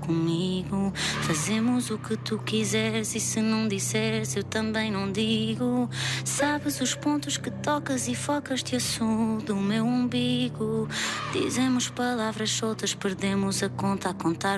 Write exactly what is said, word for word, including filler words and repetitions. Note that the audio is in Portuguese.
comigo. Fazemos o que tu quiseres e se não disseres eu também não digo. Sabes os pontos que tocas e focas-te a sul do meu umbigo. Dizemos palavras soltas, perdemos a conta a contar